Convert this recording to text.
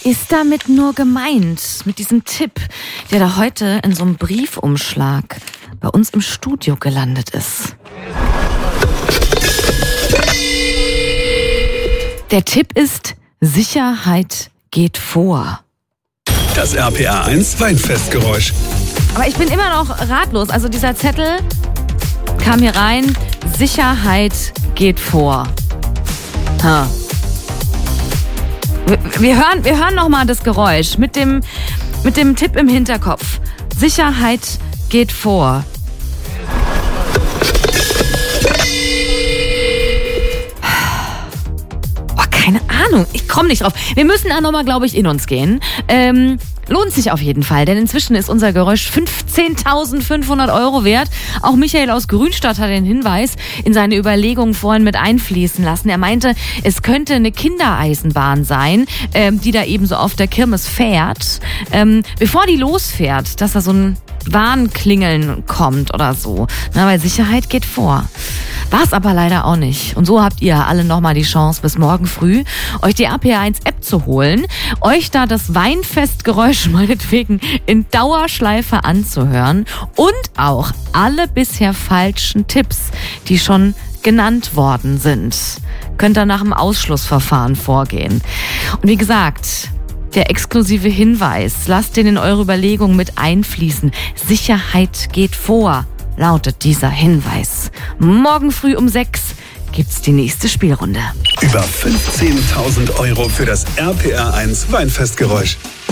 ist damit nur gemeint? Mit diesem Tipp, der da heute in so einem Briefumschlag bei uns im Studio gelandet ist. Der Tipp ist: Sicherheit geht vor. Das RPA1 Weinfestgeräusch. Aber ich bin immer noch ratlos. Also dieser Zettel kam hier rein: Sicherheit geht vor. Wir hören noch mal das Geräusch mit dem Tipp im Hinterkopf. Sicherheit geht vor. Keine Ahnung, ich komme nicht drauf. Wir müssen da nochmal, glaube ich, in uns gehen. Lohnt sich auf jeden Fall, denn inzwischen ist unser Geräusch 15.500 € wert. Auch Michael aus Grünstadt hat den Hinweis in seine Überlegungen vorhin mit einfließen lassen. Er meinte, es könnte eine Kindereisenbahn sein, die da eben so auf der Kirmes fährt. Bevor die losfährt, dass da so ein Warnklingeln kommt oder so. Na, weil Sicherheit geht vor. War es aber leider auch nicht. Und so habt ihr alle nochmal die Chance, bis morgen früh euch die RPA1-App zu holen, euch da das Weinfestgeräusch meinetwegen in Dauerschleife anzuhören und auch alle bisher falschen Tipps, die schon genannt worden sind, könnt ihr nach dem Ausschlussverfahren vorgehen. Und wie gesagt, der exklusive Hinweis, lasst den in eure Überlegungen mit einfließen. Sicherheit geht vor, lautet dieser Hinweis. Morgen früh um 6 gibt's die nächste Spielrunde. Über 15.000 € für das RPA1 Weinfestgeräusch.